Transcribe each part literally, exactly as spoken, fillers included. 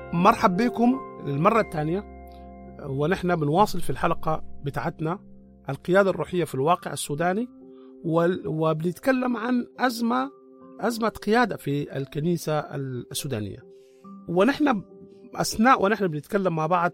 مرحب بكم للمرة الثانية، ونحن بنواصل في الحلقة بتاعتنا القيادة الروحية في الواقع السوداني، وبنتكلم عن أزمة أزمة قيادة في الكنيسة السودانية. ونحن أثناء ونحن بنتكلم مع بعض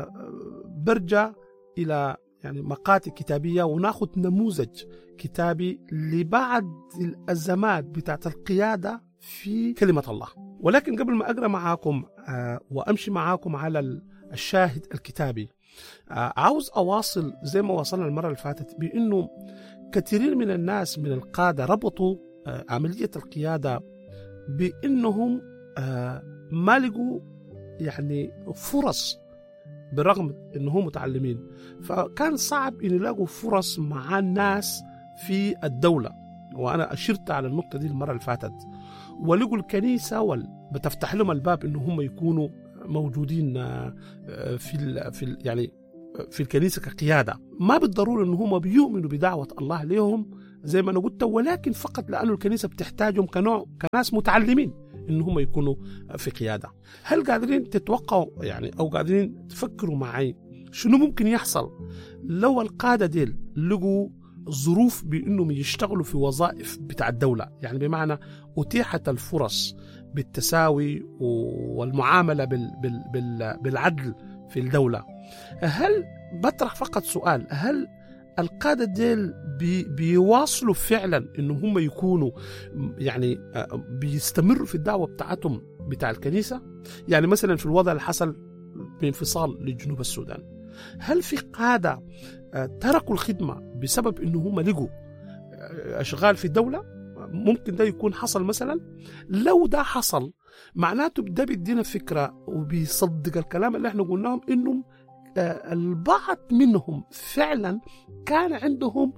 برجع إلى يعني مقاطع كتابية وناخذ نموذج كتابي لبعض الأزمات بتاعت القيادة في كلمة الله. ولكن قبل ما أقرأ معاكم وأمشي معاكم على الشاهد الكتابي، عاوز أواصل زي ما وصلنا المرة اللي فاتت بأنه كثيرين من الناس من القادة ربطوا عملية القيادة بأنهم ما لقوا يعني فرص بالرغم أنهم متعلمين، فكان صعب أن يلاقوا فرص مع الناس في الدولة. وأنا أشرت على النقطة دي المرة اللي فاتت، ولقوا الكنيسة وال... بتفتح لهم الباب إنه هم يكونوا موجودين في ال... في ال... يعني في الكنيسة كقيادة. ما بالضرورة إنه هم بيؤمنوا بدعوة الله لهم زي ما أنا قلت، ولكن فقط لأنه الكنيسة بتحتاجهم كنوع كناس متعلمين إن هم يكونوا في قيادة. هل قادرين تتوقعوا يعني أو قادرين تفكروا معي شنو ممكن يحصل لو القادة ديل لقوا ظروف بأنهم يشتغلوا في وظائف بتاع الدولة؟ يعني بمعنى أتيحت الفرص بالتساوي والمعاملة بال بال بال بالعدل في الدولة. هل بطرح فقط سؤال، هل القادة ديل بي بيواصلوا فعلا إنه هم يكونوا يعني بيستمروا في الدعوة بتاعتهم بتاع الكنيسة؟ يعني مثلا في الوضع اللي حصل بانفصال لجنوب السودان، هل في قادة تركوا الخدمة بسبب إنه هم لقوا أشغال في الدولة؟ ممكن ده يكون حصل مثلا. لو ده حصل معناته ده بيدينا فكرة وبيصدق الكلام اللي احنا قلناهم إنهم البعض منهم فعلا كان عندهم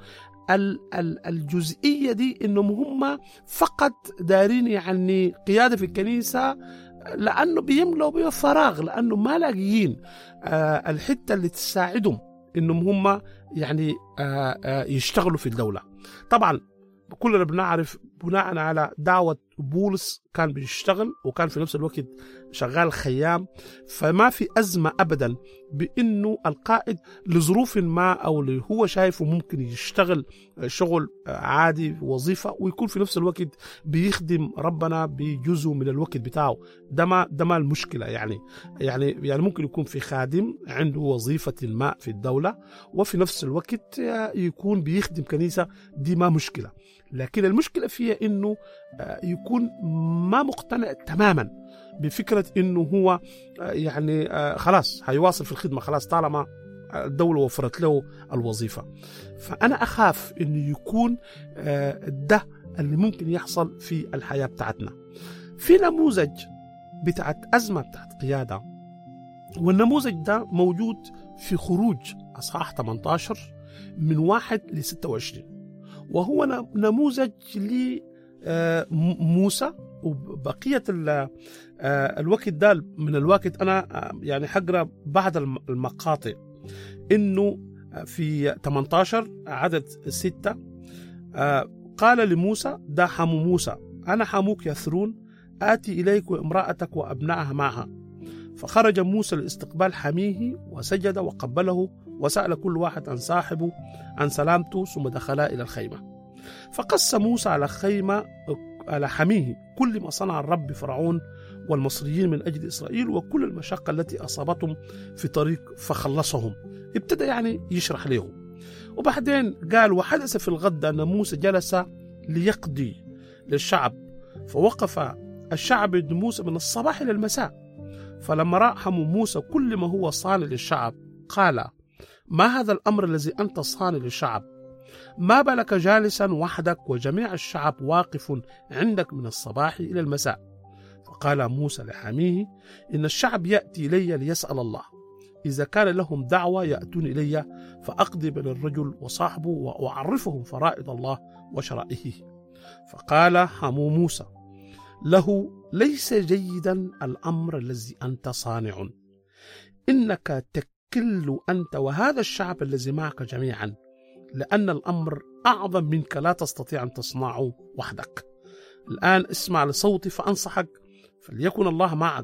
الجزئية دي إنهم هم فقط دارين يعني قيادة في الكنيسة لأنه بيملوا بيه فراغ، لأنه ما لاقيين الحتة اللي تساعدهم إنهم هم يعني يشتغلوا في الدولة. طبعا كلنا بنعرف بناء على دعوة بولس كان بيشتغل وكان في نفس الوقت شغال خيام، فما في أزمة أبدا بأنه القائد لظروف ما أو اللي هو شايفه ممكن يشتغل شغل عادي وظيفة ويكون في نفس الوقت بيخدم ربنا بجزء من الوقت بتاعه. ده ما ده ما المشكلة. يعني يعني يعني ممكن يكون في خادم عنده وظيفة ما في الدولة وفي نفس الوقت يكون بيخدم كنيسة، دي ما مشكلة. لكن المشكلة فيها إنه يكون ما مقتنع تماما بفكرة إنه هو يعني خلاص هيواصل في الخدمة خلاص طالما الدولة وفرت له الوظيفة. فأنا أخاف إنه يكون ده اللي ممكن يحصل في الحياة بتاعتنا. في نموذج بتاعت أزمة بتاعت قيادة، والنموذج ده موجود في خروج أصحاح ثمانية عشر من واحد لستة وعشرين، وهو نموذج لموسى. وبقية الوقت ده من الوقت أنا يعني حقرأ بعض المقاطع. إنه في ثمانية عشر عدد ستة قال لموسى، ده حمو موسى، أنا حموك يثرون، آتي إليك وامرأتك وأبنائها معها. فخرج موسى لاستقبال حميه وسجد وقبله وسأل كل واحد عن صاحبه عن سلامته، ثم دخلا إلى الخيمة. فقص موسى على خيمة على حميه كل ما صنع الرب فرعون والمصريين من أجل إسرائيل وكل المشقة التي أصابتهم في طريق فخلصهم. ابتدى يعني يشرح لهم، وبعدين قال: وحدث في الغد أن موسى جلس ليقضي للشعب، فوقف الشعب يد موسى من الصباح إلى المساء. فلما رأى حمو موسى كل ما هو صانع للشعب قال: ما هذا الأمر الذي أنت صانع للشعب؟ ما بالك جالسا وحدك وجميع الشعب واقف عندك من الصباح إلى المساء؟ فقال موسى لحميه: إن الشعب يأتي إلي ليسأل الله، إذا كان لهم دعوة يأتون إلي فأقضي بين الرجل وصاحبه وأعرفهم فرائض الله وشرائعه. فقال حمو موسى له: ليس جيدا الأمر الذي أنت صانع، إنك تكل أنت وهذا الشعب الذي معك جميعا، لأن الأمر أعظم منك لا تستطيع أن تصنعه وحدك. الآن اسمع لصوتي فأنصحك، فليكن الله معك،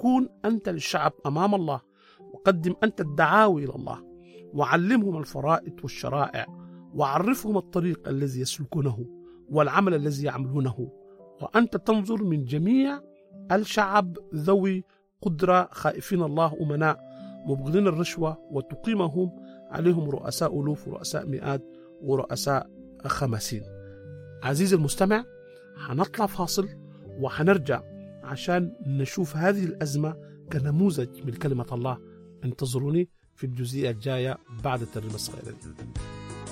كون أنت للشعب أمام الله، وقدم أنت الدعاوي إلى الله، وعلمهم الفرائض والشرائع، وعرفهم الطريق الذي يسلكونه والعمل الذي يعملونه، وأنت تنظر من جميع الشعب ذوي قدرة خائفين الله أمناء مبغضين الرشوة، وتقيمهم عليهم رؤساء ألوف ورؤساء مئات ورؤساء خمسين. عزيزي المستمع، حنطلع فاصل وحنرجع عشان نشوف هذه الأزمة كنموذج من كلمة الله. انتظروني في الجزئية الجاية بعد الترجمة الصغيرة دي.